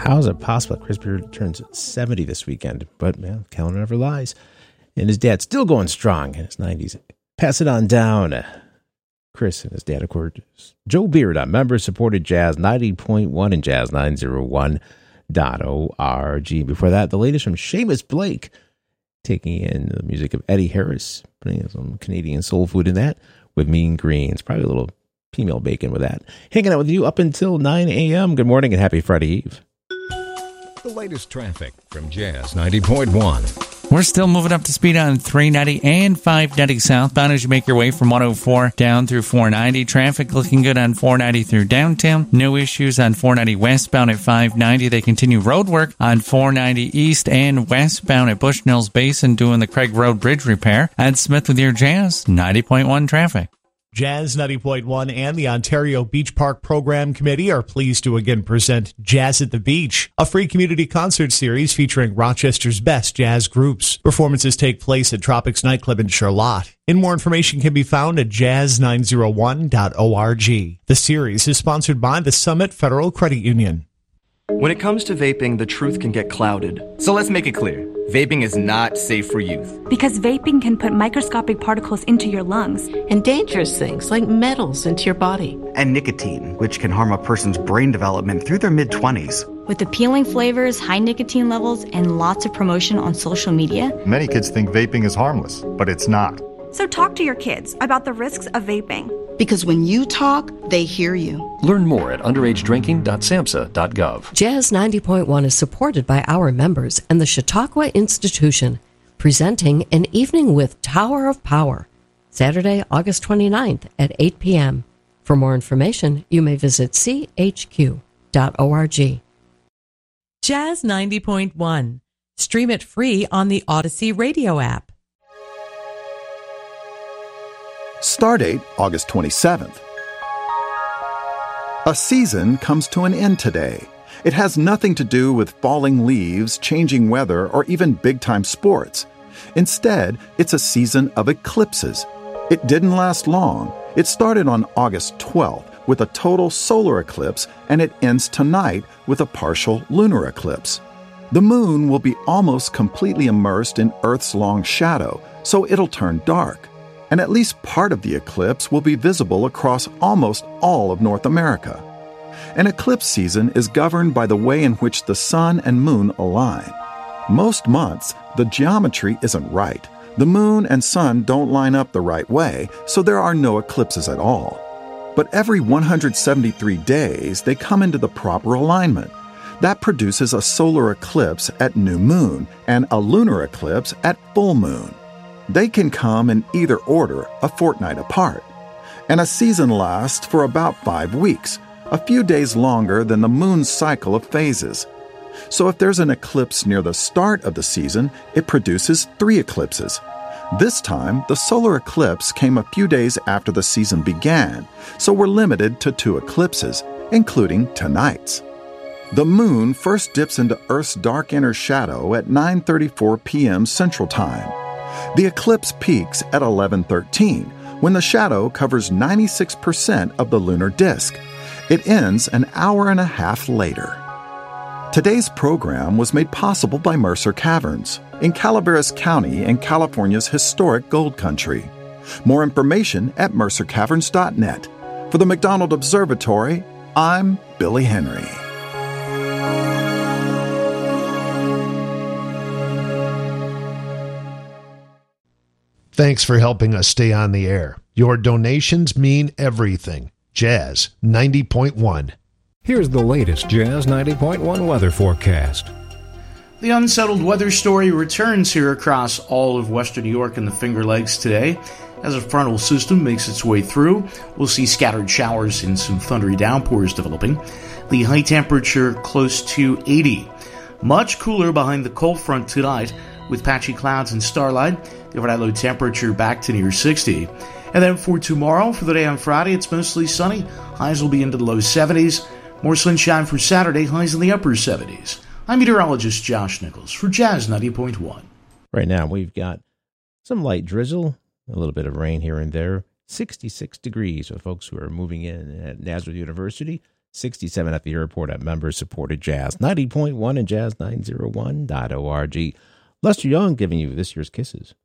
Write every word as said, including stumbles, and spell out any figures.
How is it possible Chris Beard turns seventy this weekend? But, man, the calendar never lies. And his dad's still going strong in his nineties. Pass it on down. Chris and his dad, of course, Joe Beard on member-supported Jazz ninety point one and Jazz nine oh one dot org. Before that, the latest from Seamus Blake, taking in the music of Eddie Harris, putting some Canadian soul food in that with Mean Greens. Probably a little female bacon with that. Hanging out with you up until nine a.m. Good morning and happy Friday Eve. The latest traffic from Jazz ninety point one. We're still moving up to speed on three ninety and five ninety southbound as you make your way from one oh four down through four ninety. Traffic looking good on four ninety through downtown. No issues on four ninety westbound at five ninety. They continue road work on four ninety east and westbound at Bushnell's Basin doing the Craig Road Bridge repair. Ed Smith with your Jazz ninety point one traffic. Jazz ninety point one and the Ontario Beach Park Program Committee are pleased to again present Jazz at the Beach, a free community concert series featuring Rochester's best jazz groups. Performances take place at Tropics Nightclub in Charlotte. And more information can be found at jazz nine oh one dot org. The series is sponsored by the Summit Federal Credit Union. When it comes to vaping, the truth can get clouded. So let's make it clear. Vaping is not safe for youth. Because vaping can put microscopic particles into your lungs. And dangerous things like metals into your body. And nicotine, which can harm a person's brain development through their mid-twenties. With appealing flavors, high nicotine levels, and lots of promotion on social media. Many kids think vaping is harmless, but it's not. So talk to your kids about the risks of vaping. Because when you talk, they hear you. Learn more at underage drinking dot samhsa dot gov. Jazz ninety point one is supported by our members and the Chautauqua Institution, presenting An Evening with Tower of Power, Saturday, August twenty-ninth at eight p.m. For more information, you may visit c h q dot org. Jazz ninety point one. Stream it free on the Odyssey radio app. Stardate, August twenty-seventh. A season comes to an end today. It has nothing to do with falling leaves, changing weather, or even big-time sports. Instead, it's a season of eclipses. It didn't last long. It started on August twelfth with a total solar eclipse, and it ends tonight with a partial lunar eclipse. The moon will be almost completely immersed in Earth's long shadow, so it'll turn dark. And at least part of the eclipse will be visible across almost all of North America. An eclipse season is governed by the way in which the sun and moon align. Most months, the geometry isn't right. The moon and sun don't line up the right way, so there are no eclipses at all. But every one hundred seventy-three days, they come into the proper alignment. That produces a solar eclipse at new moon and a lunar eclipse at full moon. They can come in either order, a fortnight apart. And a season lasts for about five weeks, a few days longer than the moon's cycle of phases. So if there's an eclipse near the start of the season, it produces three eclipses. This time, the solar eclipse came a few days after the season began, so we're limited to two eclipses, including tonight's. The moon first dips into Earth's dark inner shadow at nine thirty-four p.m. Central Time. The eclipse peaks at eleven thirteen, when the shadow covers ninety-six percent of the lunar disk. It ends an hour and a half later. Today's program was made possible by Mercer Caverns in Calaveras County in California's historic gold country. More information at mercer caverns dot net. For the McDonald Observatory, I'm Billy Henry. Thanks for helping us stay on the air. Your donations mean everything. Jazz ninety point one. Here's the latest Jazz ninety point one weather forecast. The unsettled weather story returns here across all of western New York and the Finger Lakes today. As a frontal system makes its way through, we'll see scattered showers and some thundery downpours developing. The high temperature close to eighty. Much cooler behind the cold front tonight with patchy clouds and starlight. The overnight low temperature back to near sixty. And then for tomorrow, for the day on Friday, it's mostly sunny. Highs will be into the low seventies. More sunshine for Saturday, highs in the upper seventies. I'm meteorologist Josh Nichols for Jazz ninety point one. Right now, we've got some light drizzle, a little bit of rain here and there. sixty-six degrees for folks who are moving in at Nazareth University. sixty-seven at the airport at member-supported Jazz ninety point one and Jazz nine oh one dot org. Lester Young giving you this year's Kisses.